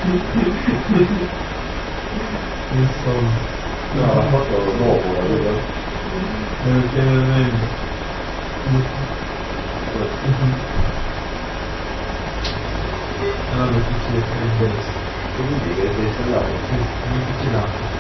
Insomma. No, l'ha fatto dopo, la vedo. Perché meglio. Allora difficile per il destra. Quindi che sei andato? Sì, difficile.